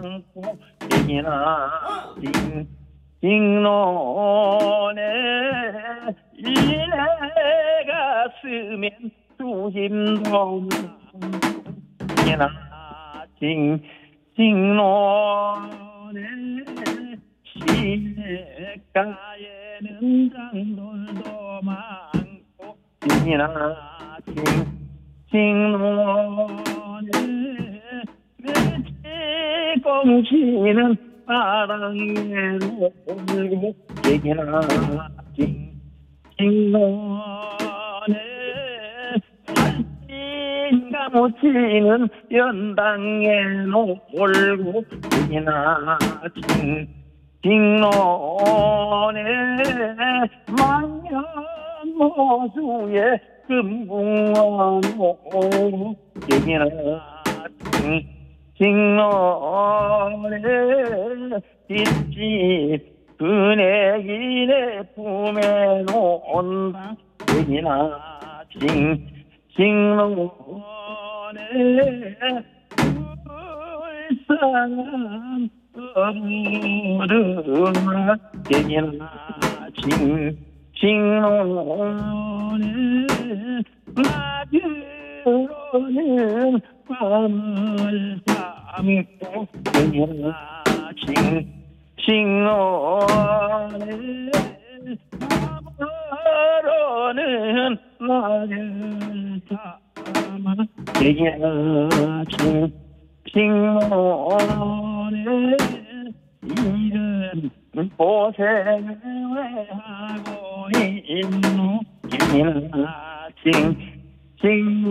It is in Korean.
많고 얘기나 징징노네 이내 가슴엔 또 힘도 많고 얘기나 징징노네 시냇가에는 장돌도 많고 얘기나 징징노네 꽁치는 바람에 놀고 얘기나 징징노네 살찐가 못치는 연당에 놀고 얘기나 징징노네 망연모수에 금붕어 놀고 얘기나 징징노네 뒷집 그네기네 품에 놓은다 얘기나 징징노네 불쌍한 어른아 얘기나 징징노네 낮으로는 밤을 삼고 얘기나 징징노네 밤으로는 낮을 삼아 얘기나 징징노네 이런 고생을 왜 하고 있노 얘기나 징징